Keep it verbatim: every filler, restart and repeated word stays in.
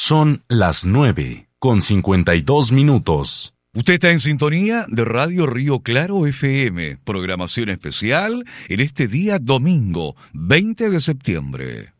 Son las nueve con cincuenta y dos minutos. Usted está en sintonía de Radio Río Claro F M, programación especial en este día domingo, veinte de septiembre.